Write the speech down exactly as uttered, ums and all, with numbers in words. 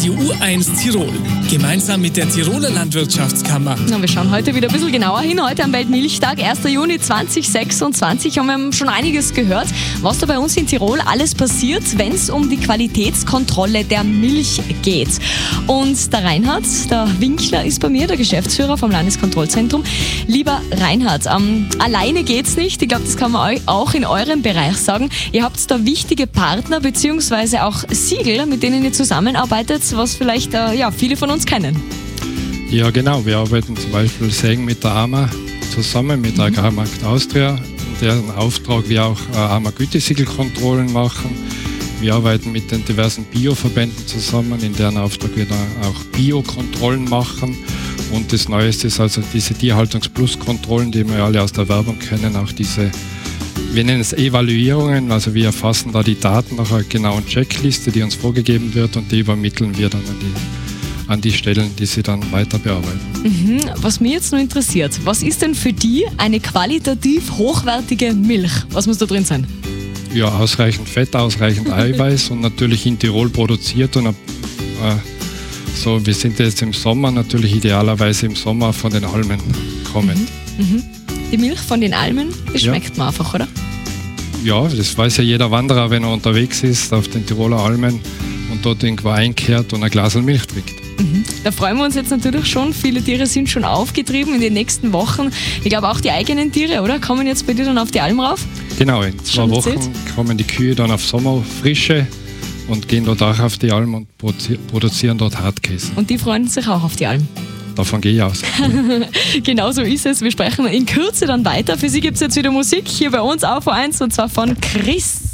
Radio U eins Tirol. Gemeinsam mit der Tiroler Landwirtschaftskammer. Na, wir schauen heute wieder ein bisschen genauer hin. Heute am Weltmilchtag, erster Juni zweitausendsechsundzwanzig, haben wir schon einiges gehört, was da bei uns in Tirol alles passiert, wenn es um die Qualitätskontrolle der Milch geht. Und der Reinhard, der Winkler, ist bei mir, der Geschäftsführer vom Landeskontrollzentrum. Lieber Reinhard, ähm, alleine geht's nicht. Ich glaube, das kann man auch in eurem Bereich sagen. Ihr habt da wichtige Partner bzw. auch Siegel, mit denen ihr zusammenarbeitet, was vielleicht äh, ja, viele von uns kennen. Ja, genau. Wir arbeiten zum Beispiel sehr eng mit der A M A zusammen, mit der Agrarmarkt Austria, in deren Auftrag wir auch äh, A M A-Gütesiegelkontrollen machen. Wir arbeiten mit den diversen Bioverbänden zusammen, in deren Auftrag wir da auch Biokontrollen machen. Und das Neueste ist also diese Tierhaltungs-Plus-Kontrollen, die wir alle aus der Werbung kennen, auch diese, wir nennen es Evaluierungen, also wir erfassen da die Daten nach einer genauen Checkliste, die uns vorgegeben wird, und die übermitteln wir dann an die, an die Stellen, die sie dann weiter bearbeiten. Mhm. Was mich jetzt noch interessiert, was ist denn für die eine qualitativ hochwertige Milch? Was muss da drin sein? Ja, ausreichend Fett, ausreichend Eiweiß und natürlich in Tirol produziert. Und äh, so, wir sind jetzt im Sommer, natürlich idealerweise im Sommer von den Almen kommend. Mhm. Mhm. Die Milch von den Almen, die schmeckt ja. man einfach, oder? Ja, das weiß ja jeder Wanderer, wenn er unterwegs ist auf den Tiroler Almen und dort irgendwo einkehrt und ein Glas Milch trinkt. Mhm. Da freuen wir uns jetzt natürlich schon. Viele Tiere sind schon aufgetrieben in den nächsten Wochen. Ich glaube auch die eigenen Tiere, oder? Kommen jetzt bei dir dann auf die Alm rauf? Genau, in zwei Schon Wochen erzählt? kommen die Kühe dann auf Sommerfrische und gehen dort auch auf die Alm und produzieren dort Hartkäse. Und die freuen sich auch auf die Alm. Davon gehe ich aus. Genau so ist es. Wir sprechen in Kürze dann weiter. Für Sie gibt es jetzt wieder Musik hier bei uns auf U eins, und zwar von Chris.